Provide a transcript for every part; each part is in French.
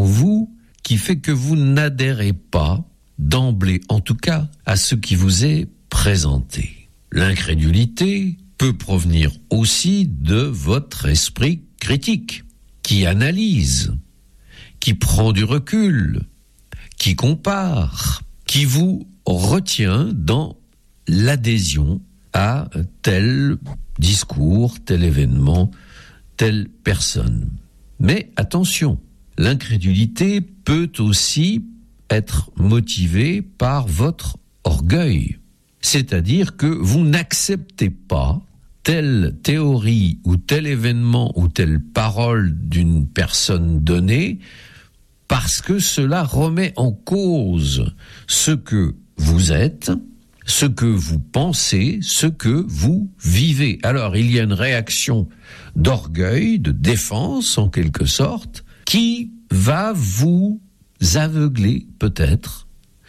vous qui fait que vous n'adhérez pas, d'emblée en tout cas, à ce qui vous est présenté. L'incrédulité peut provenir aussi de votre esprit critique, qui analyse, qui prend du recul, qui compare, qui vous retient dans l'adhésion à tel discours, tel événement, telle personne. Mais attention, l'incrédulité peut aussi être motivée par votre orgueil. C'est-à-dire que vous n'acceptez pas telle théorie ou tel événement ou telle parole d'une personne donnée parce que cela remet en cause ce que vous êtes, ce que vous pensez, ce que vous vivez. Alors, il y a une réaction d'orgueil, de défense en quelque sorte, qui va vous aveugler peut-être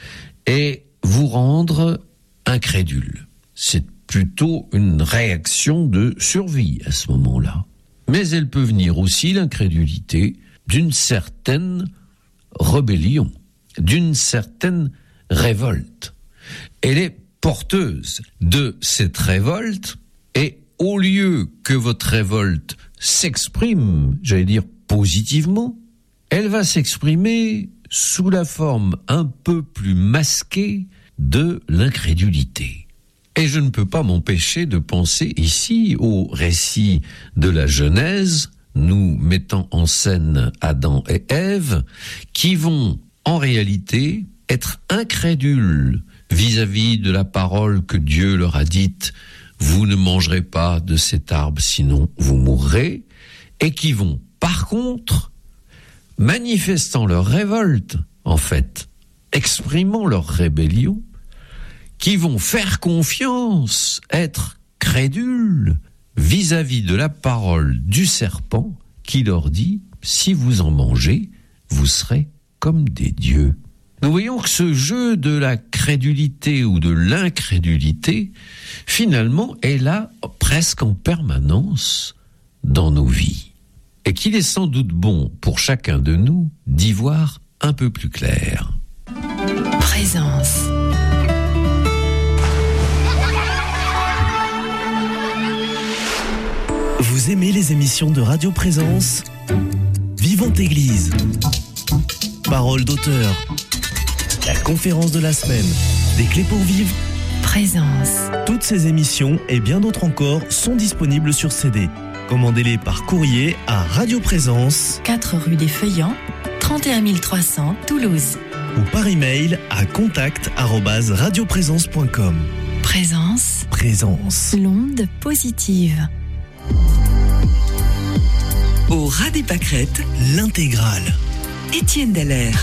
et vous rendre incrédule. C'est plutôt une réaction de survie à ce moment-là. Mais elle peut venir aussi, l'incrédulité, d'une certaine rébellion, d'une certaine révolte. Elle est porteuse de cette révolte et au lieu que votre révolte s'exprime, j'allais dire positivement, elle va s'exprimer sous la forme un peu plus masquée de l'incrédulité. Et je ne peux pas m'empêcher de penser ici au récit de la Genèse, nous mettant en scène Adam et Ève, qui vont en réalité être incrédules vis-à-vis de la parole que Dieu leur a dite, vous ne mangerez pas de cet arbre sinon vous mourrez, et qui vont par contre, manifestant leur révolte en fait, exprimant leur rébellion, qui vont faire confiance, être crédules vis-à-vis de la parole du serpent qui leur dit « Si vous en mangez, vous serez comme des dieux ». Nous voyons que ce jeu de la crédulité ou de l'incrédulité, finalement, est là presque en permanence dans nos vies. Et qu'il est sans doute bon pour chacun de nous d'y voir un peu plus clair. Présence. Vous aimez les émissions de Radio Présence ? Vivante Église. Parole d'auteur. La conférence de la semaine. Des clés pour vivre. Présence. Toutes ces émissions et bien d'autres encore sont disponibles sur CD. Commandez-les par courrier à Radio Présence, 4 rue des Feuillants, 31 300 Toulouse. Ou par email à contact@radioprésence.com. Présence. Présence. L'onde positive. Au ras des pâquerettes, l'intégrale. Étienne Dallaire.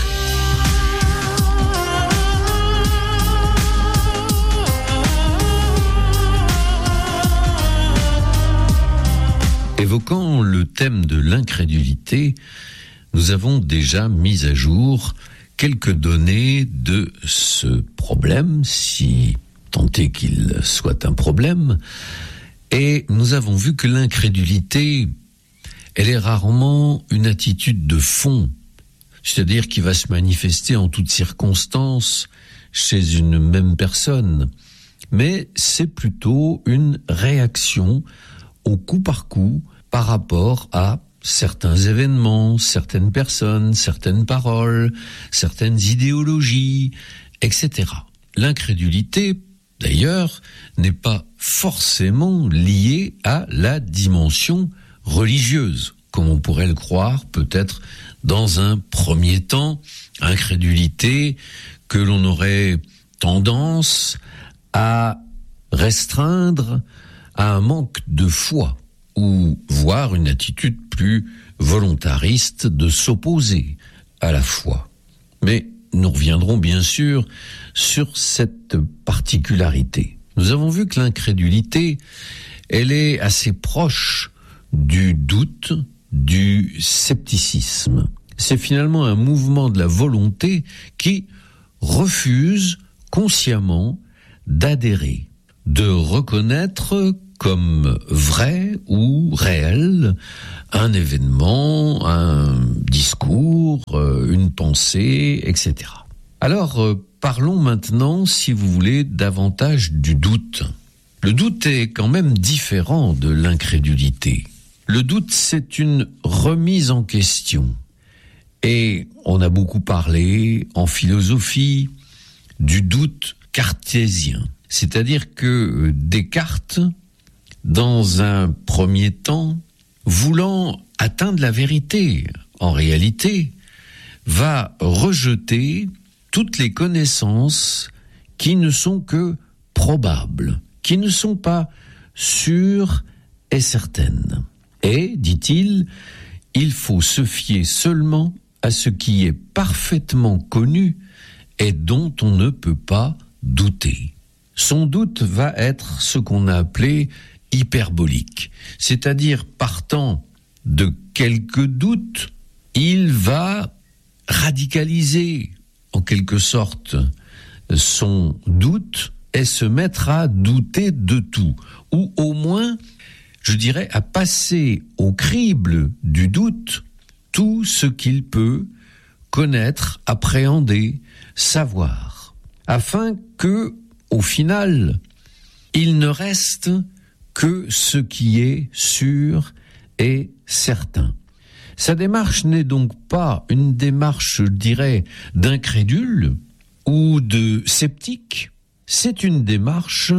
Évoquant le thème de l'incrédulité, nous avons déjà mis à jour quelques données de ce problème, si tant est qu'il soit un problème, et nous avons vu que l'incrédulité, elle est rarement une attitude de fond, c'est-à-dire qui va se manifester en toutes circonstances chez une même personne, mais c'est plutôt une réaction au coup par coup par rapport à certains événements, certaines personnes, certaines paroles, certaines idéologies, etc. L'incrédulité, d'ailleurs, n'est pas forcément liée à la dimension religieuse, comme on pourrait le croire peut-être dans un premier temps, incrédulité que l'on aurait tendance à restreindre à un manque de foi ou voire une attitude plus volontariste de s'opposer à la foi. Mais nous reviendrons bien sûr sur cette particularité. Nous avons vu que l'incrédulité, elle est assez proche du doute, du scepticisme. C'est finalement un mouvement de la volonté qui refuse consciemment d'adhérer, de reconnaître comme vrai ou réel un événement, un discours, une pensée, etc. Alors, parlons maintenant, si vous voulez, davantage du doute. Le doute est quand même différent de l'incrédulité. Le doute, c'est une remise en question. Et on a beaucoup parlé en philosophie du doute cartésien. C'est-à-dire que Descartes, dans un premier temps, voulant atteindre la vérité, en réalité, va rejeter toutes les connaissances qui ne sont que probables, qui ne sont pas sûres et certaines. Et, dit-il, il faut se fier seulement à ce qui est parfaitement connu et dont on ne peut pas douter. Son doute va être ce qu'on a appelé hyperbolique, c'est-à-dire partant de quelques doutes, il va radicaliser en quelque sorte son doute et se mettre à douter de tout, ou au moins, je dirais, à passer au crible du doute tout ce qu'il peut connaître, appréhender, savoir, afin que, au final, il ne reste que ce qui est sûr et certain. Sa démarche n'est donc pas une démarche, je dirais, d'incrédule ou de sceptique. C'est une démarche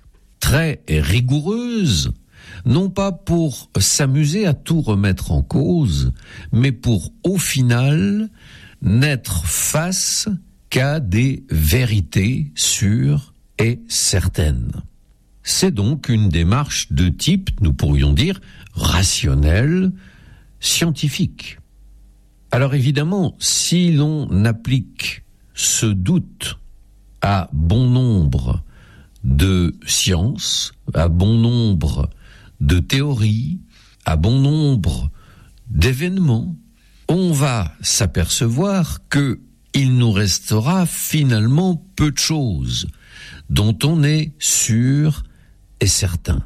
très rigoureuse, non pas pour s'amuser à tout remettre en cause, mais pour, au final, n'être face qu'à des vérités sûres et certaines. C'est donc une démarche de type, nous pourrions dire, rationnel, scientifique. Alors évidemment, si l'on applique ce doute à bon nombre de sciences, à bon nombre de théories, à bon nombre d'événements, on va s'apercevoir que il nous restera finalement peu de choses dont on est sûr et certain.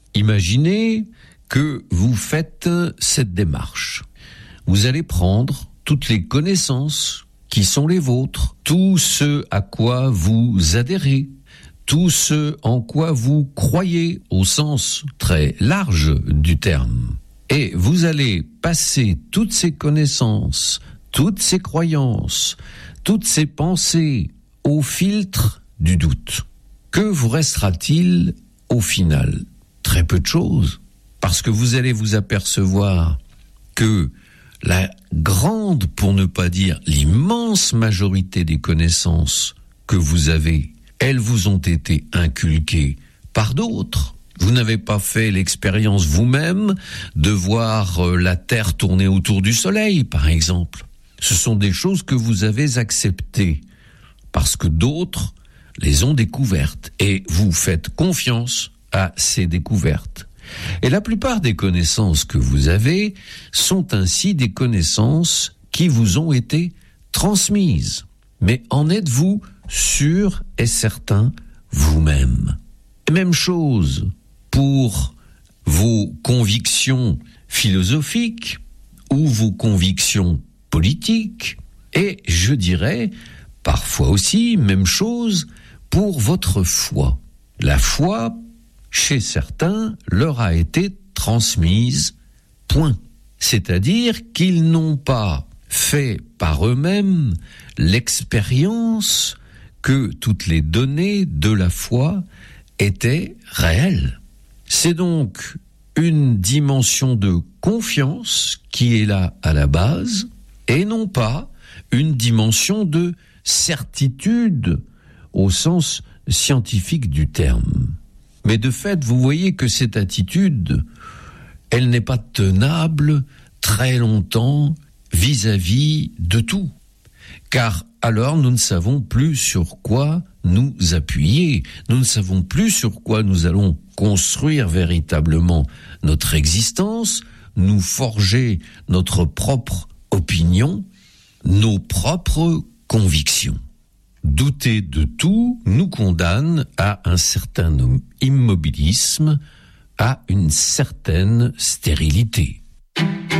Imaginez que vous faites cette démarche. Vous allez prendre toutes les connaissances qui sont les vôtres, tout ce à quoi vous adhérez, tout ce en quoi vous croyez au sens très large du terme. Et vous allez passer toutes ces connaissances, toutes ces croyances, toutes ces pensées au filtre du doute. Que vous restera-t-il au final? Très peu de choses. Parce que vous allez vous apercevoir que la grande, pour ne pas dire l'immense majorité des connaissances que vous avez, elles vous ont été inculquées par d'autres. Vous n'avez pas fait l'expérience vous-même de voir la Terre tourner autour du Soleil, par exemple. Ce sont des choses que vous avez acceptées parce que d'autres les ont découvertes et vous faites confiance à ces découvertes. Et la plupart des connaissances que vous avez sont ainsi des connaissances qui vous ont été transmises. Mais en êtes-vous sûr et certain vous-même? Même chose pour vos convictions philosophiques ou vos convictions politiques. Et je dirais parfois aussi, même chose pour votre foi. La foi, chez certains, leur a été transmise, point. C'est-à-dire qu'ils n'ont pas fait par eux-mêmes l'expérience que toutes les données de la foi étaient réelles. C'est donc une dimension de confiance qui est là à la base, et non pas une dimension de certitude au sens scientifique du terme. Mais de fait, vous voyez que cette attitude, elle n'est pas tenable très longtemps vis-à-vis de tout. Car alors nous ne savons plus sur quoi nous appuyer, nous ne savons plus sur quoi nous allons construire véritablement notre existence, nous forger notre propre opinion, nos propres convictions. Douter de tout nous condamne à un certain immobilisme, à une certaine stérilité.